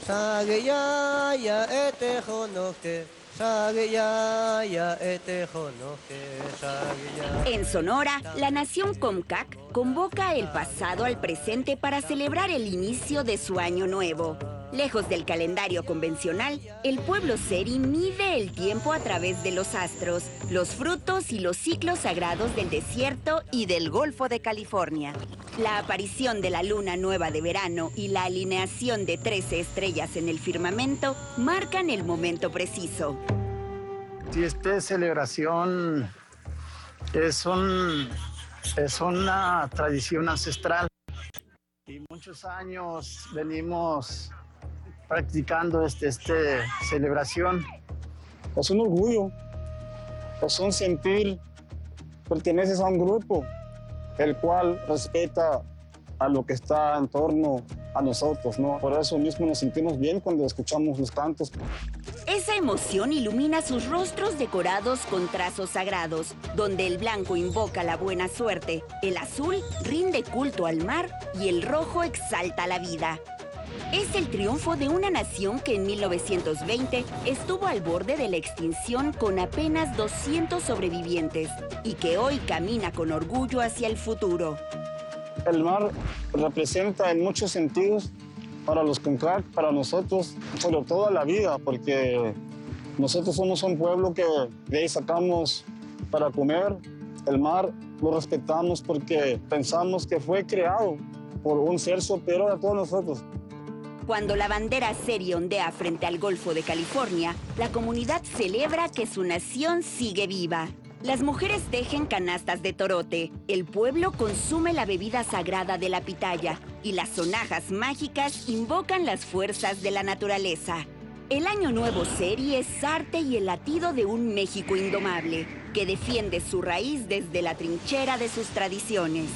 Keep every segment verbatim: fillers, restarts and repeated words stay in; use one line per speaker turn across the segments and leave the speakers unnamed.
En Sonora, la nación Comcac convoca el pasado al presente para celebrar el inicio de su año nuevo. Lejos del calendario convencional, el pueblo seri mide el tiempo a través de los astros, los frutos y los ciclos sagrados del desierto y del Golfo de California. La aparición de la luna nueva de verano y la alineación de trece estrellas en el firmamento marcan el momento preciso.
Sí, esta celebración es, un, es una tradición ancestral y muchos años venimos practicando esta este celebración.
Es un orgullo, es un sentir, perteneces a un grupo, el cual respeta a lo que está en torno a nosotros, ¿no? Por eso mismo nos sentimos bien cuando escuchamos los cantos.
Esa emoción ilumina sus rostros decorados con trazos sagrados, donde el blanco invoca la buena suerte, el azul rinde culto al mar y el rojo exalta la vida. Es el triunfo de una nación que en mil novecientos veinte estuvo al borde de la extinción con apenas doscientos sobrevivientes y que hoy camina con orgullo hacia el futuro.
El mar representa en muchos sentidos para los Comcac, para nosotros, sobre todo la vida, porque nosotros somos un pueblo que de ahí sacamos para comer. El mar lo respetamos porque pensamos que fue creado por un ser superior a todos nosotros.
Cuando la bandera seri ondea frente al Golfo de California, la comunidad celebra que su nación sigue viva. Las mujeres tejen canastas de torote, el pueblo consume la bebida sagrada de la pitaya y las sonajas mágicas invocan las fuerzas de la naturaleza. El Año Nuevo Seri es arte y el latido de un México indomable, que defiende su raíz desde la trinchera de sus tradiciones.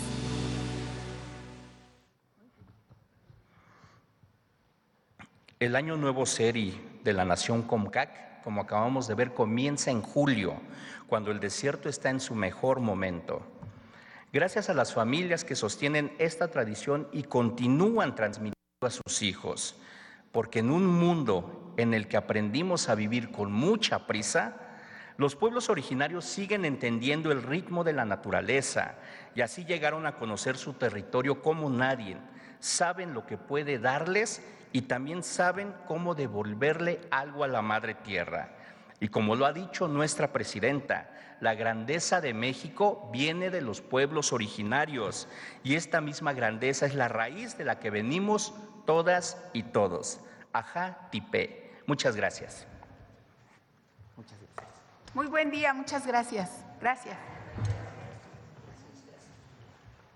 El Año Nuevo Seri de la nación Comcac, como acabamos de ver, comienza en julio, cuando el desierto está en su mejor momento. Gracias a las familias que sostienen esta tradición y continúan transmitiendo a sus hijos, porque en un mundo en el que aprendimos a vivir con mucha prisa, los pueblos originarios siguen entendiendo el ritmo de la naturaleza y así llegaron a conocer su territorio como nadie. Saben lo que puede darles y también saben cómo devolverle algo a la madre tierra. Y como lo ha dicho nuestra presidenta, la grandeza de México viene de los pueblos originarios y esta misma grandeza es la raíz de la que venimos todas y todos. Ajá, Tipé. Muchas gracias.
Muy buen día, muchas gracias. Gracias.